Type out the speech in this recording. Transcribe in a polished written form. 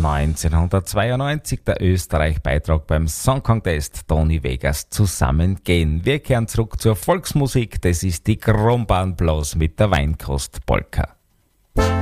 1992 der Österreich-Beitrag beim Song Contest Tony Vegas Zusammengehen. Wir kehren zurück zur Volksmusik. Das ist die Krumbahn bloß mit der Weinkostpolka.